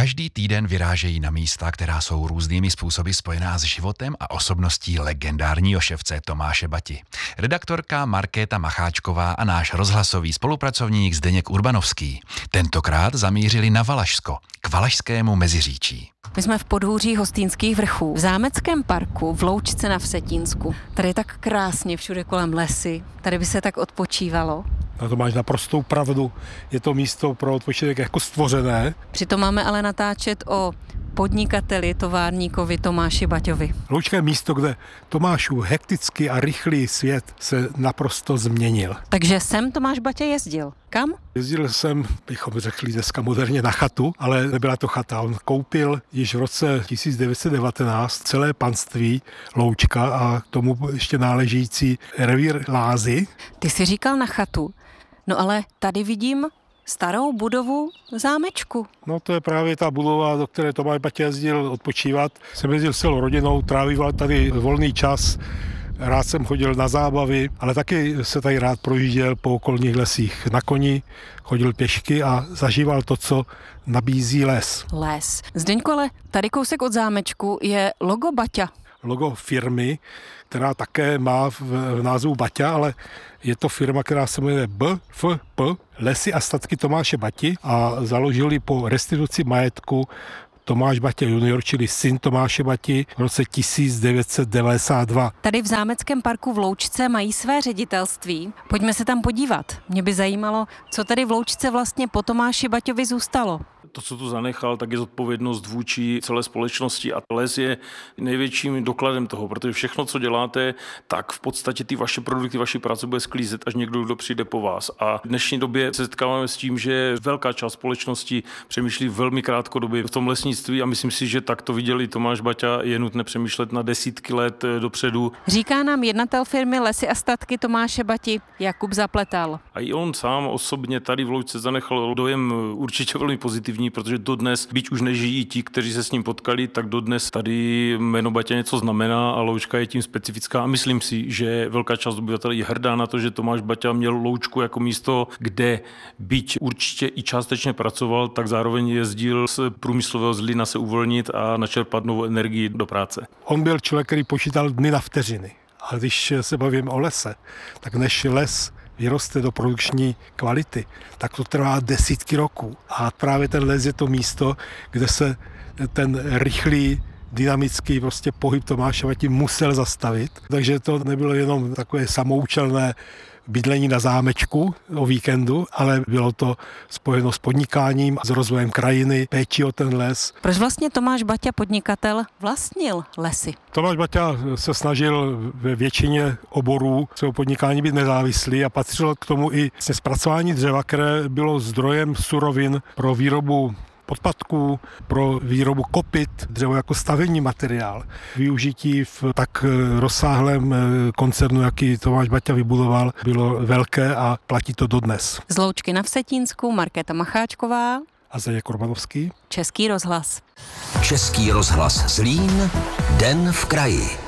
Každý týden vyrážejí na místa, která jsou různými způsoby spojená s životem a osobností legendárního ševce Tomáše Bati. Redaktorka Markéta Macháčková a náš rozhlasový spolupracovník Zdeněk Urbanovský tentokrát zamířili na Valašsko, k Valašskému Meziříčí. My jsme v podhůří Hostýnských vrchů, v zámeckém parku v Loučce na Vsetínsku. Tady je tak krásně, všude kolem lesy, tady by se tak odpočívalo. No to máš naprostou pravdu, je to místo pro odpočinek jako stvořené. Přitom máme ale natáčet o podnikateli, továrníkovi Tomáši Baťovi. Loučka je místo, kde Tomášův hektický a rychlý svět se naprosto změnil. Takže sem Tomáš Baťa jezdil. Kam? Jezdil jsem, bychom řekli dneska moderně, na chatu, ale nebyla to chata. On koupil již v roce 1919 celé panství Loučka a k tomu ještě náležející revír Lázy. Ty jsi říkal na chatu, no ale tady vidím starou budovu zámečku. No to je právě ta budova, do které Tomáš Baťa jezdil odpočívat. Jsem jezdil s celou rodinou, trávil tady volný čas, rád jsem chodil na zábavy, ale taky se tady rád projížděl po okolních lesích na koni, chodil pěšky a zažíval to, co nabízí les. Les. Zdeňku, ale tady kousek od zámečku je logo Baťa. Logo firmy, která také má v názvu Baťa, ale je to firma, která se jmenuje BFP, Lesy a statky Tomáše Bati, a založili po restituci majetku Tomáš Baťa junior, čili syn Tomáše Bati, v roce 1992. Tady v zámeckém parku v Loučce mají své ředitelství. Pojďme se tam podívat. Mě by zajímalo, co tady v Loučce vlastně po Tomáši Baťovi zůstalo. To, co tu zanechal, tak je zodpovědnost vůči celé společnosti a les je největším dokladem toho, protože všechno, co děláte, tak v podstatě ty vaše produkty, vaši práce bude sklízet, až někdo, kdo přijde po vás. A v dnešní době se setkáváme s tím, že velká část společnosti přemýšlí velmi krátkodobě v tom lesnictví a myslím si, že tak to viděl i Tomáš Baťa, je nutné přemýšlet na desítky let dopředu. Říká nám jednatel firmy Lesy a statky Tomáše Bati Jakub Zapletal. A i on sám osobně tady v Loučce zanechal dojem určitě velmi pozitivní, protože dodnes, byť už nežijí ti, kteří se s ním potkali, tak dodnes tady jméno Baťa něco znamená a Loučka je tím specifická a myslím si, že velká část obyvatel je hrdá na to, že Tomáš Baťa měl Loučku jako místo, kde byť určitě i částečně pracoval, tak zároveň jezdil z průmyslového Zlína se uvolnit a načerpat novou energii do práce. On byl člověk, který počítal dny na vteřiny. A když se bavím o lese, tak než les vyroste do produkční kvality, tak to trvá desítky roků. A právě ten les je to místo, kde se ten rychlý, dynamický pohyb Tomáše Bati musel zastavit. Takže to nebylo jenom takové samoučelné bydlení na zámečku o víkendu, ale bylo to spojeno s podnikáním, s rozvojem krajiny, péčí o ten les. Proč vlastně Tomáš Baťa, podnikatel, vlastnil lesy? Tomáš Baťa se snažil ve většině oborů svého podnikání být nezávislý a patřilo k tomu i zpracování dřeva, které bylo zdrojem surovin pro výrobu podpatků, pro výrobu kopyt, dřevo jako stavební materiál. Využití v tak rozsáhlém koncernu, jaký Tomáš Baťa vybudoval, bylo velké a platí to dodnes. Z Loučky na Vsetínsku Markéta Macháčková a Zdeněk Urbanovský. Český rozhlas. Český rozhlas Zlín, Den v kraji.